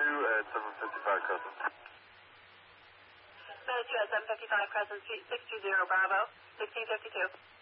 at 755 Crescent. Manager at 755 Crescent Street, 620 Bravo, 1652.